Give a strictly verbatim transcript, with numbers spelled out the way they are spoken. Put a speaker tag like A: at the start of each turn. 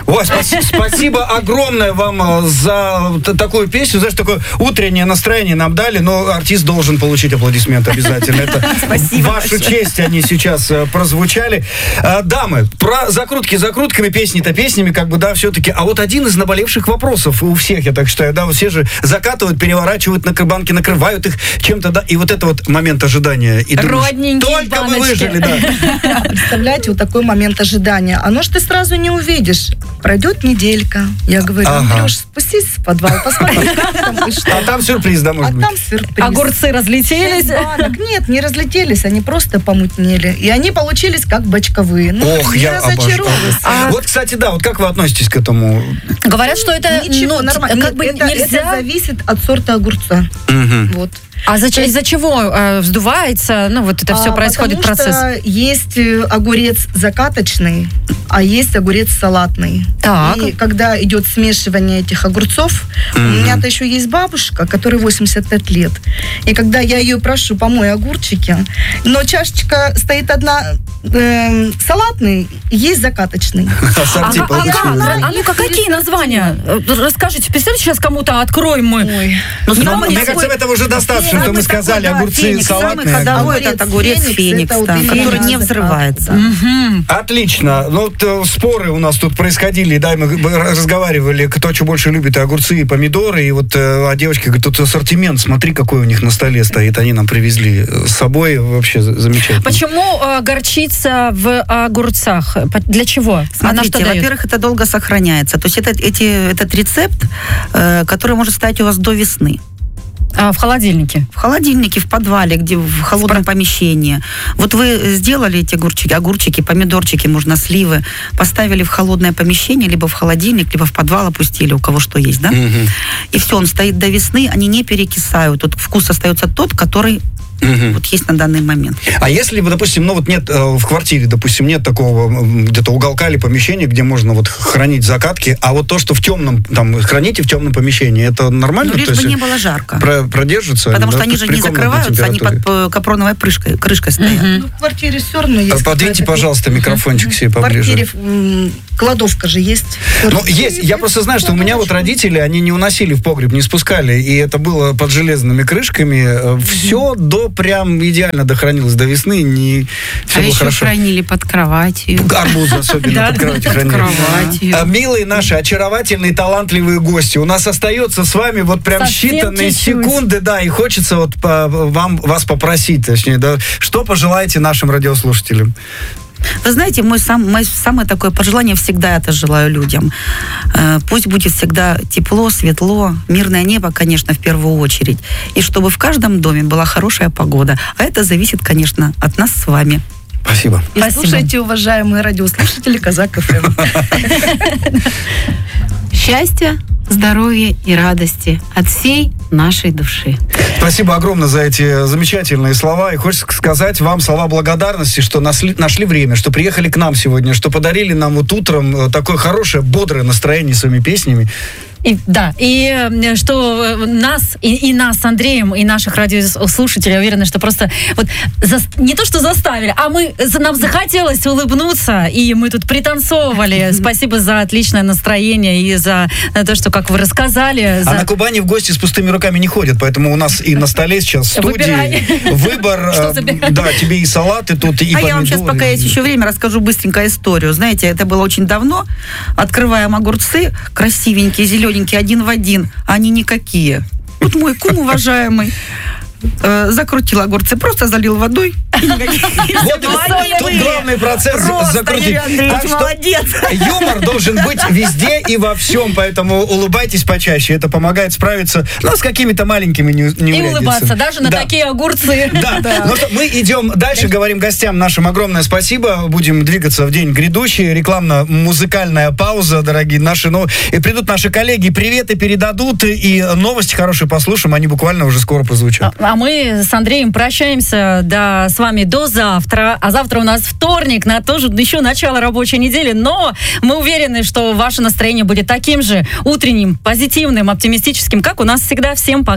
A: Ой, спасибо, спасибо огромное вам за такую песню. Знаешь, такое утреннее настроение нам дали, но артист должен получить аплодисменты обязательно. Это в вашу честь они сейчас прозвучали. Дамы, про закрутки закрутками, песни-то песнями, как бы, да, все-таки. А вот один из наболевших вопросов у всех, я так считаю, да, все же закатывают, переворачивают на банки, накрывают их чем-то, да, и вот это вот момент ожидания. И думаешь, только
B: баночки.
A: Вы выжили, да.
C: Представляете, вот такой момент ожидания. Оно ж ты сразу не увидишь. Пройдет неделька. Я говорю,
A: Ага.
C: Андрюш, спустись в подвал, посмотри, как там и что.
A: А там сюрприз, да, может
C: А
A: быть?
C: там сюрприз.
B: Огурцы разлетелись?
C: Шесть банок. Нет, не разлетелись, они просто помутнели. И они получились как бочковые. Ну,
A: Ох,
C: не
A: я обожаю.
C: разочаровывайся.
B: А-
A: Вот, кстати, да, вот как вы относитесь к этому?
B: Говорят, что это
C: Ничего,
B: ну,
C: нормально.
B: как бы
C: это,
B: нельзя.
C: это зависит от сорта огурца.
A: Мгм.
C: Вот.
B: А за- из-за чего э, вздувается? Ну, вот это все
C: А,
B: происходит,
C: потому
B: процесс.
C: что есть э, огурец закаточный, а есть огурец салатный.
B: Так.
C: И когда идет смешивание этих огурцов, у меня-то еще есть бабушка, которой восемьдесят пять лет. И когда я ее прошу, помой огурчики, но чашечка стоит одна э, салатный, есть закаточный.
A: Ассорти
B: А, а, а,
A: получилось.
B: а, а ну-ка, какие названия? Э, Расскажите, представьте, сейчас кому-то откроем мы.
C: Ой.
A: Ну,
B: Не
A: мне
B: могу
A: кажется,
B: такой-
A: этого уже достаточно, что
D: Самый
A: мы сказали,
D: такой, да,
A: огурцы
D: феникс, самый
A: салатные.
D: ходовой
C: Огурец
D: этот огурец
C: феникс,
D: феникс,
C: это вот
D: да,
C: именно
D: который не
C: закат.
D: взрывается.
B: Мгм.
A: Отлично. Ну, вот, э, споры у нас тут происходили, да, мы г- разговаривали, кто что больше любит, и огурцы, и помидоры, и вот, э, а девочки говорят, тут ассортимент, смотри, какой у них на столе стоит, они нам привезли с собой, вообще за- замечательно.
B: Почему э, горчица в огурцах? По- Для чего? Она что
D: Смотрите,
B: дает?
D: во-первых, это долго сохраняется. То есть это, эти, этот рецепт, э, который может стоять у вас до весны.
B: А, в холодильнике.
D: В холодильнике, в подвале, где в холодном помещении. Вот вы сделали эти огурчики, огурчики, помидорчики, можно сливы, поставили в холодное помещение, либо в холодильник, либо в подвал опустили, у кого что есть, да?
A: Мгм.
D: И все, он стоит до весны, они не перекисают. Тут вкус остается тот, который
A: Мгм.
D: вот есть на данный момент.
A: А если, допустим, ну вот нет э, в квартире, допустим, нет такого м, где-то уголка или помещения, где можно вот хранить закатки, а вот то, что в темном, там, храните в темном помещении, это нормально?
D: Ну, лишь
A: То
D: бы
A: есть
D: не было жарко.
A: про- продержится?
D: Потому
A: да,
D: что они
A: при
D: же не
A: комнатной
D: закрываются, они
A: температуре?
D: под э, капроновой крышкой, крышкой стоят.
B: Мгм.
C: Ну, в квартире все равно есть.
A: Подвиньте,
C: какая-то-
A: пожалуйста, микрофончик себе
C: В
A: поближе.
C: квартире м, кладовка же есть.
A: Ну, есть. Я просто знаю, что у меня вот родители, они не уносили в погреб, не спускали, и это было под железными крышками. Все до прям идеально дохранилось до весны, не все
E: А
A: было
E: еще
A: хорошо.
E: хранили под кроватью.
A: Арбузы особенно под кроватью
E: под
A: хранили.
E: кроватью.
A: А, милые наши очаровательные, талантливые гости, у нас остается с вами вот прям
B: Совсем
A: считанные
B: чуть-чуть.
A: секунды, да, и хочется вот по- вам, вас попросить, точнее, да, что пожелаете нашим радиослушателям?
D: Вы знаете, мой сам, мое самое такое пожелание всегда это желаю людям. Э, Пусть будет всегда тепло, светло, мирное небо, конечно, в первую очередь. И чтобы в каждом доме была хорошая погода. А это зависит, конечно, от нас с вами.
A: Спасибо.
C: И
B: Спасибо.
C: слушайте, уважаемые радиослушатели, Казак ФМ.
E: Счастья, здоровья и радости от всей нашей души.
A: Спасибо огромное за эти замечательные слова. И хочется сказать вам слова благодарности, что нашли, нашли время, что приехали к нам сегодня, что подарили нам вот утром э, такое хорошее, бодрое настроение своими песнями.
B: И, да, и э, что э, нас, и, и нас с Андреем, и наших радиослушателей, я уверена, что просто вот зас- не то, что заставили, а мы, за- нам захотелось улыбнуться, и мы тут пританцовывали. Спасибо за отличное настроение и за э, то, что, как вы рассказали. За...
A: А на Кубани в гости с пустыми руками не ходят, поэтому у нас и на столе сейчас в студии
B: Выбирай.
A: выбор.
B: Что
A: э,
B: забирать?
A: Да, тебе и салаты тут, и
D: а я вам сейчас,
A: помидоры.
D: пока есть еще время, расскажу быстренько историю. Знаете, это было очень давно. Открываем огурцы, красивенькие, зелененькие, один в один. А они никакие. Вот мой кум, уважаемый, э, закрутил огурцы, просто залил водой. И никаких.
A: Вот тут главный процесс
D: Просто,
A: закрутить.
D: Юрий Андреевич,
A: Так что
D: молодец.
A: юмор должен быть везде и во всем, поэтому улыбайтесь почаще. Это помогает справиться, ну, с какими-то маленькими не,
B: И улыбаться даже на
A: Да.
B: такие огурцы.
A: Да. Ну что, мы идем дальше, говорим гостям нашим огромное спасибо. Будем двигаться в день грядущий. Рекламно-музыкальная пауза, дорогие наши. Ну, и придут наши коллеги, приветы передадут, и новости хорошие послушаем. Они буквально уже скоро прозвучат.
B: А мы с Андреем прощаемся до, с вами до завтра. А завтра у нас вторник, на тоже еще начало рабочей недели. Но мы уверены, что ваше настроение будет таким же утренним, позитивным, оптимистическим, как у нас всегда. Всем пока.